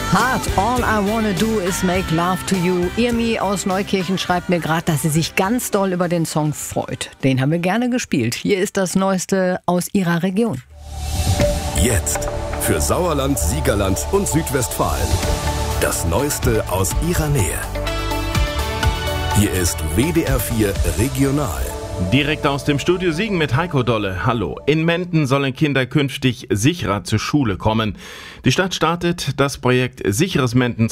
Hart, all I wanna do is make love to you. Irmi aus Neukirchen schreibt mir gerade, dass sie sich ganz doll über den Song freut. Den haben wir gerne gespielt. Hier ist das Neueste aus ihrer Region. Jetzt für Sauerland, Siegerland und Südwestfalen. Das Neueste aus ihrer Nähe. Hier ist WDR 4 Regional. Direkt aus dem Studio Siegen mit Heiko Dolle. Hallo. In Menden sollen Kinder künftig sicherer zur Schule kommen. Die Stadt startet das Projekt Sicheres Menden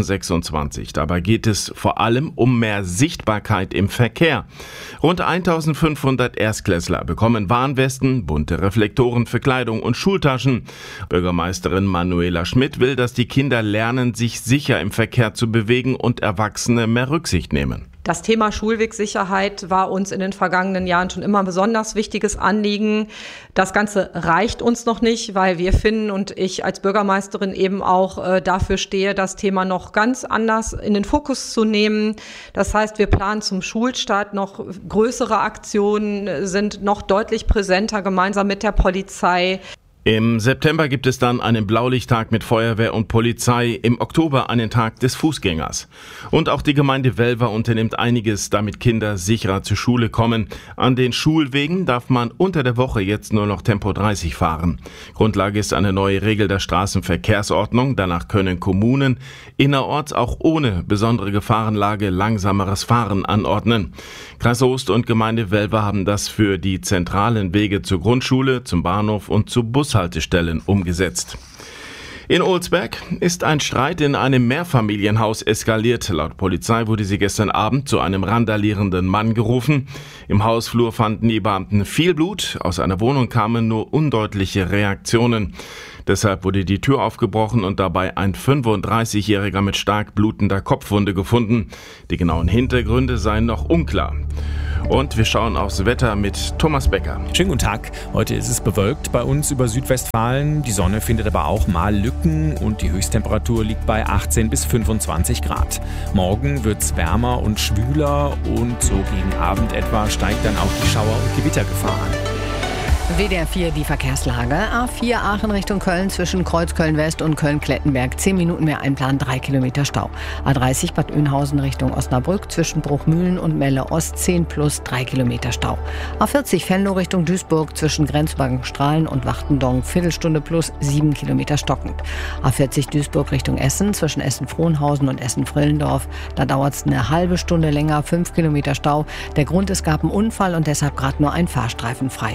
2026. Dabei geht es vor allem um mehr Sichtbarkeit im Verkehr. Rund 1500 Erstklässler bekommen Warnwesten, bunte Reflektoren für Kleidung und Schultaschen. Bürgermeisterin Manuela Schmidt will, dass die Kinder lernen, sich sicher im Verkehr zu bewegen und Erwachsene mehr Rücksicht nehmen. Das Thema Schulwegsicherheit war uns in den vergangenen Jahren schon immer ein besonders wichtiges Anliegen. Das Ganze reicht uns noch nicht, weil wir finden und ich als Bürgermeisterin eben auch dafür stehe, das Thema noch ganz anders in den Fokus zu nehmen. Das heißt, wir planen zum Schulstart noch größere Aktionen, sind noch deutlich präsenter gemeinsam mit der Polizei. Im September gibt es dann einen Blaulichttag mit Feuerwehr und Polizei, im Oktober einen Tag des Fußgängers. Und auch die Gemeinde Welver unternimmt einiges, damit Kinder sicherer zur Schule kommen. An den Schulwegen darf man unter der Woche jetzt nur noch Tempo 30 fahren. Grundlage ist eine neue Regel der Straßenverkehrsordnung. Danach können Kommunen innerorts auch ohne besondere Gefahrenlage langsameres Fahren anordnen. Kreis Soest und Gemeinde Welver haben das für die zentralen Wege zur Grundschule, zum Bahnhof und zu Bushaltestellen umgesetzt. In Olsberg ist ein Streit in einem Mehrfamilienhaus eskaliert. Laut Polizei wurde sie gestern Abend zu einem randalierenden Mann gerufen. Im Hausflur fanden die Beamten viel Blut. Aus einer Wohnung kamen nur undeutliche Reaktionen. Deshalb wurde die Tür aufgebrochen und dabei ein 35-Jähriger mit stark blutender Kopfwunde gefunden. Die genauen Hintergründe seien noch unklar. Und wir schauen aufs Wetter mit Thomas Becker. Schönen guten Tag. Heute ist es bewölkt bei uns über Südwestfalen. Die Sonne findet aber auch mal Lücken und die Höchsttemperatur liegt bei 18 bis 25 Grad. Morgen wird's wärmer und schwüler und so gegen Abend etwa steigt dann auch die Schauer- und Gewittergefahr an. WDR 4 die Verkehrslage. A4 Aachen Richtung Köln zwischen Kreuzköln West und Köln-Klettenberg. 10 Minuten mehr Einplan, 3 Kilometer Stau. A30 Bad Oeynhausen Richtung Osnabrück zwischen Bruchmühlen und Melle Ost 10 plus 3 Kilometer Stau. A40 Venlo Richtung Duisburg zwischen Grenzwagenstrahlen und Wachtendonk. Viertelstunde plus 7 Kilometer stockend. A40 Duisburg Richtung Essen zwischen Essen-Frohnhausen und Essen-Frillendorf. Da dauert es eine halbe Stunde länger, 5 Kilometer Stau. Der Grund, es gab einen Unfall und deshalb gerade nur ein Fahrstreifen frei.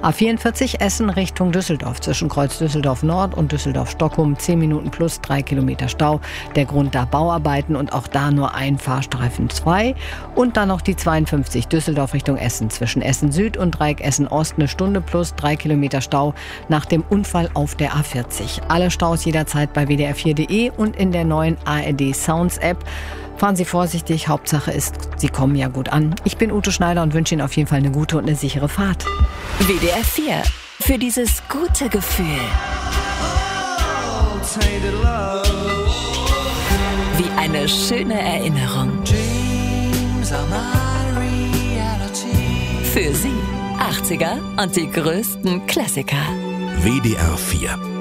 A44 Essen Richtung Düsseldorf zwischen Kreuz Düsseldorf Nord und Düsseldorf Stockholm 10 Minuten plus 3 Kilometer Stau. Der Grund da Bauarbeiten und auch da nur ein Fahrstreifen frei. Und dann noch die 52 Düsseldorf Richtung Essen zwischen Essen Süd und Dreieck Essen Ost eine Stunde plus 3 Kilometer Stau nach dem Unfall auf der A40. Alle Staus jederzeit bei wdr4.de und in der neuen ARD Sounds App. Fahren Sie vorsichtig, Hauptsache ist, Sie kommen ja gut an. Ich bin Ute Schneider und wünsche Ihnen auf jeden Fall eine gute und eine sichere Fahrt. WDR 4. Für dieses gute Gefühl. Wie eine schöne Erinnerung. Für Sie 80er und die größten Klassiker. WDR 4